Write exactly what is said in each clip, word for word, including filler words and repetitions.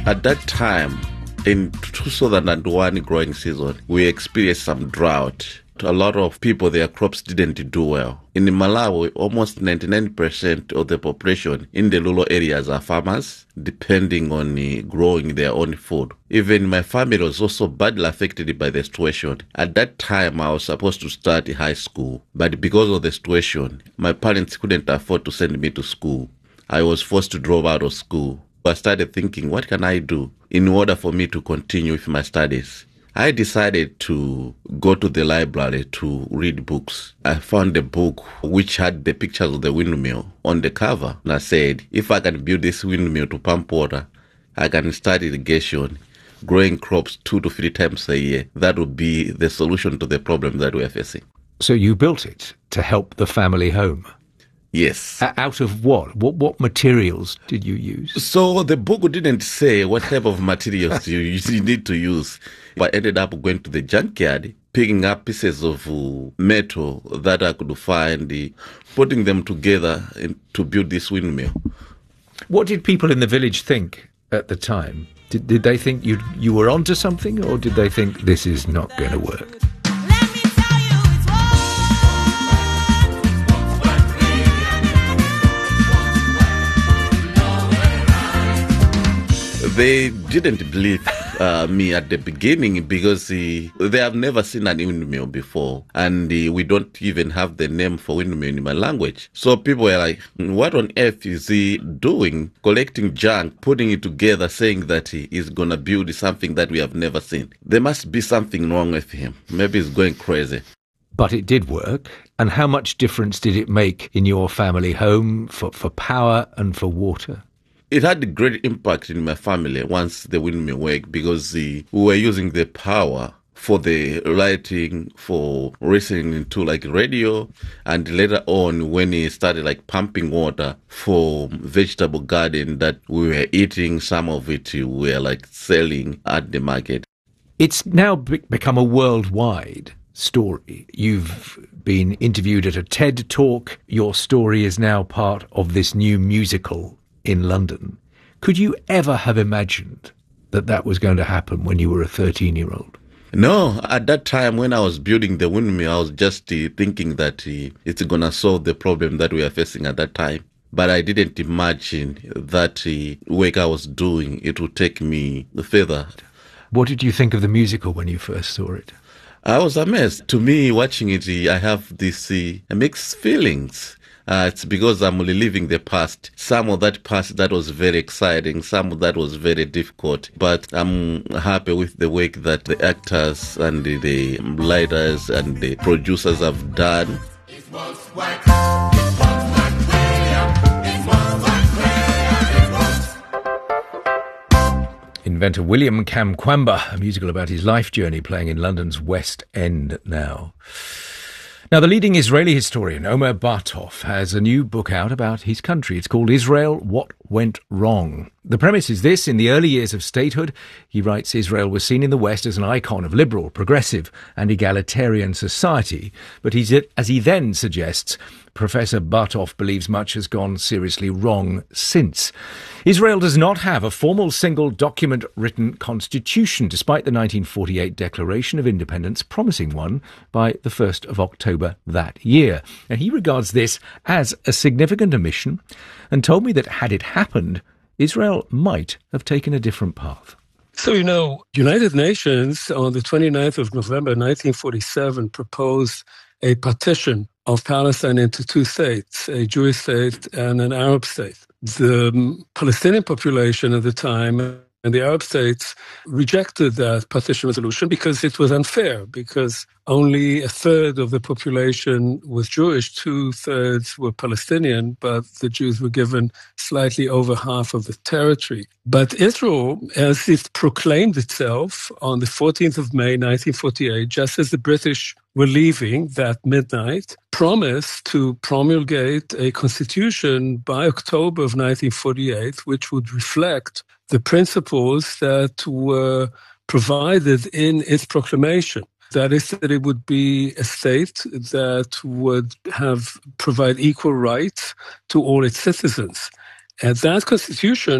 At that time, in two thousand one growing season, we experienced some drought. A lot of people, their crops didn't do well. In Malawi, almost ninety-nine percent of the population in the rural areas are farmers, depending on uh, growing their own food. Even my family was also badly affected by the situation. At that time, I was supposed to start high school, but because of the situation, my parents couldn't afford to send me to school. I was forced to drop out of school. I started thinking, what can I do in order for me to continue with my studies? I decided to go to the library to read books. I found a book which had the pictures of the windmill on the cover. And I said, if I can build this windmill to pump water, I can start irrigation, growing crops two to three times a year. That would be the solution to the problem that we are facing. So you built it to help the family home? Yes. Out of what? What what materials did you use? So the book didn't say what type of materials you, you need to use. But I ended up going to the junkyard, picking up pieces of metal that I could find, putting them together to build this windmill. What did people in the village think at the time? Did, did they think you you were onto something, or did they think this is not going to work? They didn't believe uh, me at the beginning because uh, they have never seen an windmill before, and uh, we don't even have the name for windmill in my language. So people were like, what on earth is he doing, collecting junk, putting it together, saying that he is going to build something that we have never seen? There must be something wrong with him. Maybe he's going crazy. But it did work. And how much difference did it make in your family home for, for power and for water? It had a great impact in my family once the windmill worked, because the, we were using the power for the lighting, for listening to like radio, and later on when he started like pumping water for vegetable garden that we were eating, some of it we were like selling at the market. It's now be- become a worldwide story. You've been interviewed at a TED Talk. Your story is now part of this new musical in London. Could you ever have imagined that that was going to happen when you were a thirteen-year-old? No, at that time when I was building the windmill, I was just uh, thinking that uh, it's going to solve the problem that we are facing at that time. But I didn't imagine that uh, work I was doing, it would take me further. What did you think of the musical when you first saw it? I was amazed. To me, watching it, uh, I have these uh, mixed feelings. Uh, it's because I'm reliving the past. Some of that past that was very exciting, some of that was very difficult. But I'm happy with the work that the actors and the, the writers and the producers have done. It was white. It was white. It was white. Inventor William Kamkwamba, a musical about his life journey, playing in London's West End now. Now, the leading Israeli historian, Omer Bartov, has a new book out about his country. It's called Israel, What Went Wrong. The premise is this: in the early years of statehood, he writes, Israel was seen in the West as an icon of liberal, progressive and egalitarian society. But he's, as he then suggests, Professor Bartov believes much has gone seriously wrong since. Israel does not have a formal single document written constitution, despite the nineteen forty-eight Declaration of Independence promising one by the first of October that year. And he regards this as a significant omission and told me that had it happened, Israel might have taken a different path. So, you know, United Nations on the twenty-ninth of November nineteen forty-seven proposed a partition of Palestine into two states, a Jewish state and an Arab state. The Palestinian population at the time and the Arab states rejected that partition resolution because it was unfair, because only a third of the population was Jewish, two-thirds were Palestinian, but the Jews were given slightly over half of the territory. But Israel, as it proclaimed itself on the fourteenth of May nineteen forty-eight, just as the British were leaving that midnight, promised to promulgate a constitution by October of nineteen forty-eight, which would reflect the principles that were provided in its proclamation. That is, that it would be a state that would have provide equal rights to all its citizens. And that constitution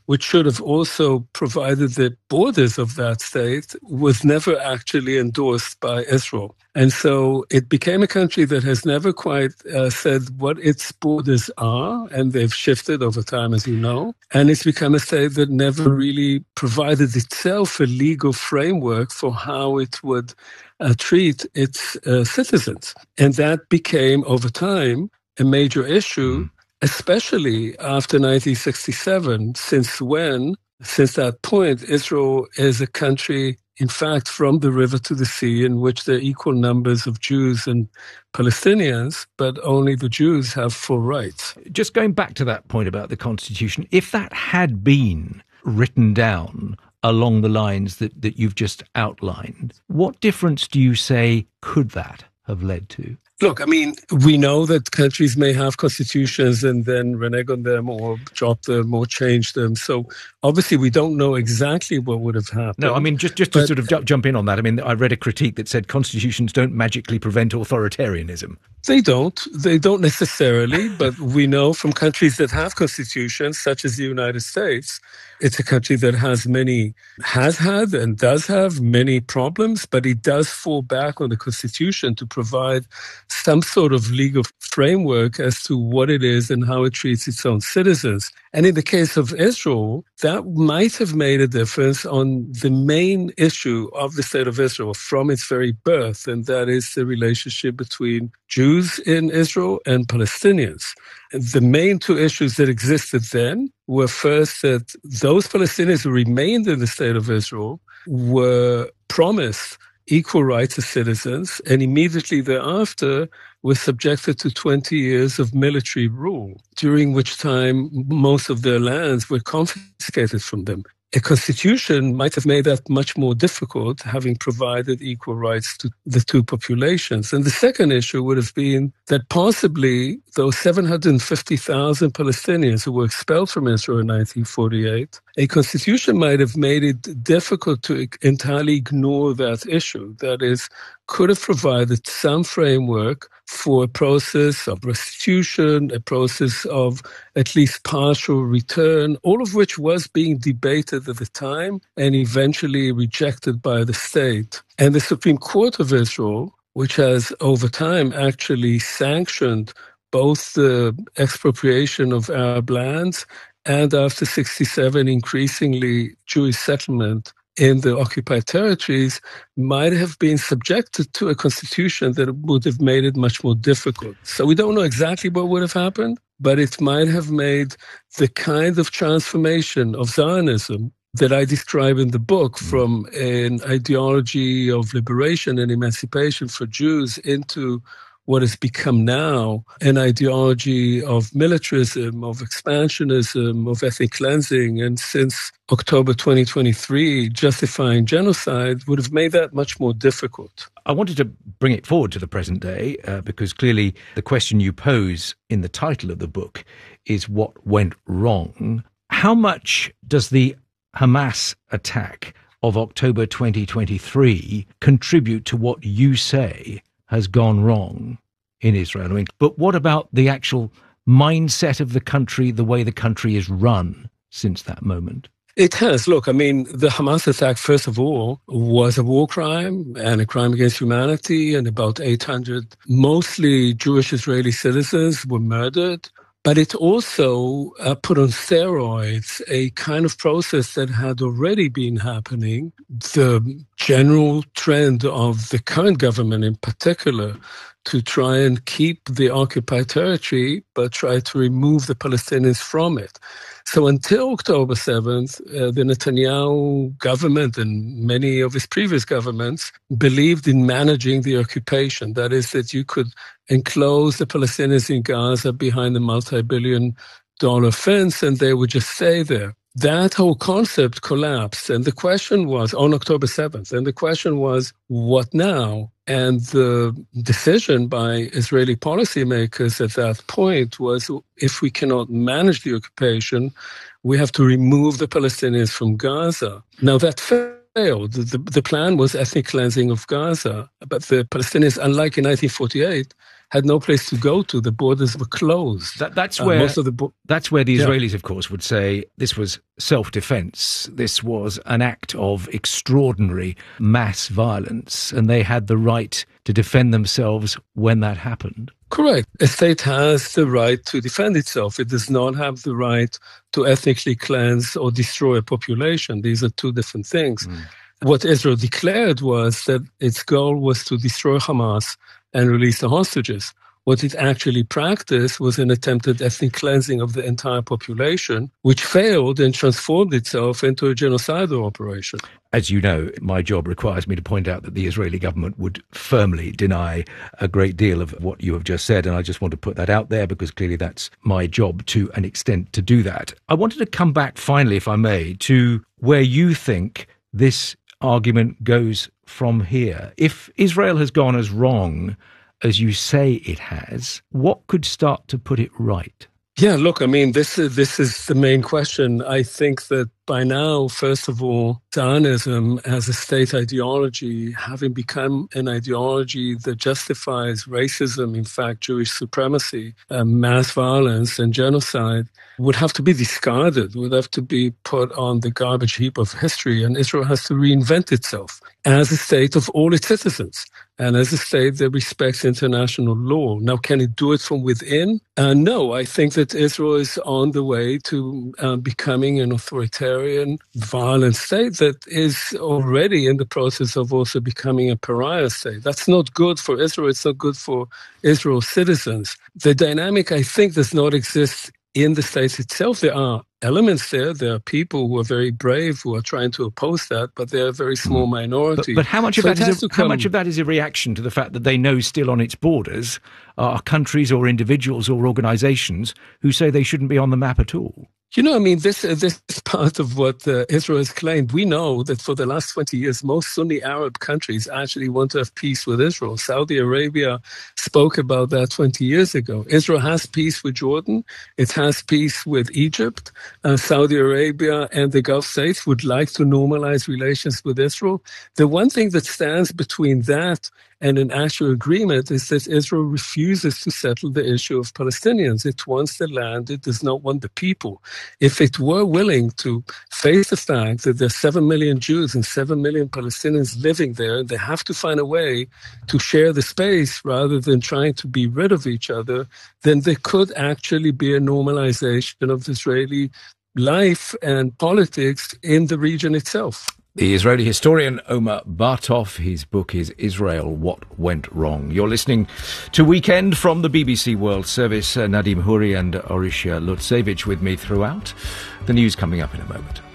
which should have also provided the borders of that state, was never actually endorsed by Israel. And so it became a country that has never quite uh, said what its borders are, and they've shifted over time, as you know. And it's become a state that never really provided itself a legal framework for how it would uh, treat its uh, citizens. And that became, over time, a major issue, especially after nineteen sixty-seven, since when, since that point, Israel is a country, in fact, from the river to the sea, in which there are equal numbers of Jews and Palestinians, but only the Jews have full rights. Just going back to that point about the Constitution, if that had been written down along the lines that, that you've just outlined, what difference do you say could that have led to? Look, I mean, we know that countries may have constitutions and then renege on them or drop them or change them. So obviously we don't know exactly what would have happened. No, I mean, just, just but, to sort of ju- jump in on that, I mean, I read a critique that said constitutions don't magically prevent authoritarianism. They don't. They don't necessarily, but we know from countries that have constitutions, such as the United States, it's a country that has many, has had and does have many problems, but it does fall back on the constitution to provide some sort of legal framework as to what it is and how it treats its own citizens. And in the case of Israel, that might have made a difference on the main issue of the state of Israel from its very birth, and that is the relationship between Jews in Israel and Palestinians. The main two issues that existed then were first that those Palestinians who remained in the state of Israel were promised equal rights as citizens, and immediately thereafter were subjected to twenty years of military rule, during which time most of their lands were confiscated from them. A constitution might have made that much more difficult, having provided equal rights to the two populations. And the second issue would have been that possibly those seven hundred fifty thousand Palestinians who were expelled from Israel in nineteen forty-eight, a constitution might have made it difficult to entirely ignore that issue. That is, could have provided some framework for a process of restitution, a process of at least partial return, all of which was being debated at the time and eventually rejected by the state. And the Supreme Court of Israel, which has over time actually sanctioned both the expropriation of Arab lands and after sixty-seven, increasingly Jewish settlement in the occupied territories, might have been subjected to a constitution that would have made it much more difficult. So we don't know exactly what would have happened, but it might have made the kind of transformation of Zionism that I describe in the book, from an ideology of liberation and emancipation for Jews into what has become now an ideology of militarism, of expansionism, of ethnic cleansing, and since October twenty twenty-three, justifying genocide, would have made that much more difficult. I wanted to bring it forward to the present day uh, because clearly the question you pose in the title of the book is what went wrong. How much does the Hamas attack of October twenty twenty-three contribute to what you say has gone wrong in Israel? I mean, but what about the actual mindset of the country, the way the country is run since that moment? It has. Look, I mean, the Hamas attack, first of all, was a war crime and a crime against humanity, and about eight hundred, mostly Jewish Israeli citizens, were murdered. But it also uh, put on steroids a kind of process that had already been happening. The general trend of the current government in particular to try and keep the occupied territory, but try to remove the Palestinians from it. So until October seventh, uh, the Netanyahu government and many of his previous governments believed in managing the occupation. That is, that you could enclose the Palestinians in Gaza behind a multi-billion dollar fence and they would just stay there. That whole concept collapsed. And the question was, on October seventh, and the question was, what now? And the decision by Israeli policymakers at that point was, if we cannot manage the occupation, we have to remove the Palestinians from Gaza. Now that failed. The, the plan was ethnic cleansing of Gaza. But the Palestinians, unlike in nineteen forty-eight, had no place to go to. The borders were closed. That, that's where uh, most of the bo- that's where the yeah. Israelis, of course, would say this was self-defense. This was an act of extraordinary mass violence, and they had the right to defend themselves when that happened. Correct. A state has the right to defend itself. It does not have the right to ethnically cleanse or destroy a population. These are two different things. Mm. What Israel declared was that its goal was to destroy Hamas and release the hostages. What it actually practiced was an attempted ethnic cleansing of the entire population, which failed and transformed itself into a genocidal operation. As you know, my job requires me to point out that the Israeli government would firmly deny a great deal of what you have just said, and I just want to put that out there because clearly that's my job to an extent to do that. I wanted to come back finally, if I may, to where you think this argument goes from here. If Israel has gone as wrong as you say it has, what could start to put it right? Yeah, look, I mean, this is, this is the main question. I think that by now, first of all, Zionism as a state ideology, having become an ideology that justifies racism, in fact, Jewish supremacy, uh, mass violence and genocide, would have to be discarded, would have to be put on the garbage heap of history. And Israel has to reinvent itself as a state of all its citizens and as a state that respects international law. Now, can it do it from within? Uh, no, I think that Israel is on the way to uh, becoming an authoritarian, violent state that is already in the process of also becoming a pariah state. That's not good for Israel. It's not good for Israel's citizens. The dynamic, I think, does not exist in the states itself. There are elements there. There are people who are very brave who are trying to oppose that, but they're a very small minority. But, but how much of so that is a, how much of that is a reaction to the fact that they know still on its borders are countries or individuals or organizations who say they shouldn't be on the map at all? You know, I mean, this, uh, this is part of what uh, Israel has claimed. We know that for the last twenty years, most Sunni Arab countries actually want to have peace with Israel. Saudi Arabia spoke about that twenty years ago. Israel has peace with Jordan. It has peace with Egypt. Uh, Saudi Arabia and the Gulf states would like to normalize relations with Israel. The one thing that stands between that and an actual agreement is that Israel refuses to settle the issue of Palestinians. It wants the land. It does not want the people. If it were willing to face the fact that there are seven million Jews and seven million Palestinians living there, they have to find a way to share the space rather than trying to be rid of each other, then there could actually be a normalization of Israeli life and politics in the region itself. The Israeli historian Omer Bartov, his book is Israel, What Went Wrong. You're listening to Weekend from the B B C World Service. Uh, Nadim Houri and Orisha Lutsevich with me throughout. The news coming up in a moment.